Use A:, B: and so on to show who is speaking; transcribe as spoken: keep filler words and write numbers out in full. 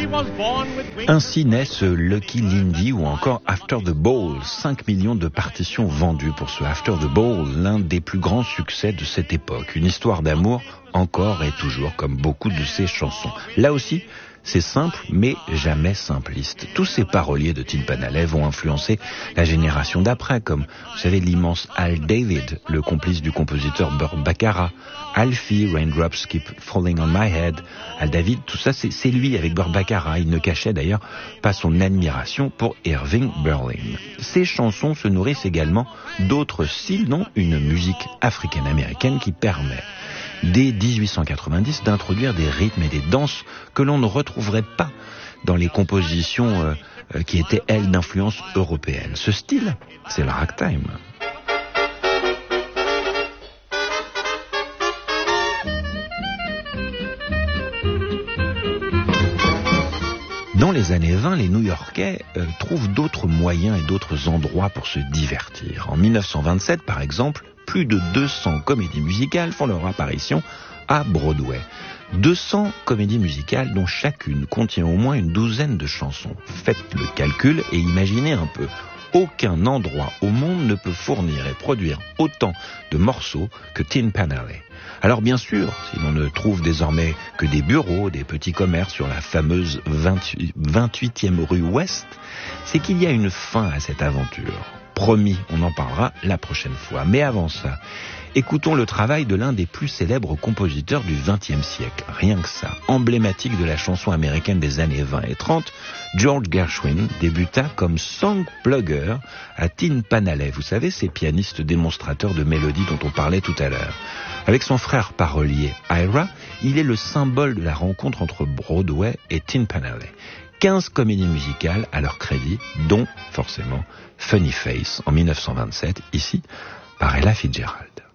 A: Ainsi naît ce Lucky Lindy ou encore After the Ball. cinq millions de partitions vendues pour ce After the Ball, l'un des plus grands succès de cette époque. Une histoire d'amour encore et toujours comme beaucoup de ses chansons. Là aussi, c'est simple, mais jamais simpliste. Tous ces paroliers de Tin Panalley vont influencer la génération d'après, comme, vous savez, l'immense Al David, le complice du compositeur Burt Bacharach, Alfie, Raindrops Keep Falling on My Head. Al David, tout ça, c'est, c'est lui avec Burt Bacharach. Il ne cachait d'ailleurs pas son admiration pour Irving Berlin. Ces chansons se nourrissent également d'autres styles, dont une musique africaine-américaine qui permet, dès dix-huit cent quatre-vingt-dix, d'introduire des rythmes et des danses que l'on ne retrouverait pas dans les compositions euh, euh, qui étaient, elles, d'influence européenne. Ce style, c'est le ragtime. Dans les années vingt, les New-Yorkais euh, trouvent d'autres moyens et d'autres endroits pour se divertir. En mille neuf cent vingt-sept, par exemple, plus de deux cents comédies musicales font leur apparition à Broadway. deux cents comédies musicales dont chacune contient au moins une douzaine de chansons. Faites le calcul et imaginez un peu. Aucun endroit au monde ne peut fournir et produire autant de morceaux que Tin Panalley. Alors bien sûr, si l'on ne trouve désormais que des bureaux, des petits commerces sur la fameuse vingt-huitième rue Ouest, c'est qu'il y a une fin à cette aventure. Promis, on en parlera la prochaine fois. Mais avant ça, écoutons le travail de l'un des plus célèbres compositeurs du vingtième siècle. Rien que ça, emblématique de la chanson américaine des années vingt et trente, George Gershwin débuta comme song plugger à Tin Panalley. Vous savez, ces pianistes démonstrateurs de mélodies dont on parlait tout à l'heure. Avec son frère parolier Ira, il est le symbole de la rencontre entre Broadway et Tin Panalley. quinze comédies musicales à leur crédit, dont, forcément, Funny Face en mille neuf cent vingt-sept, ici, par Ella Fitzgerald.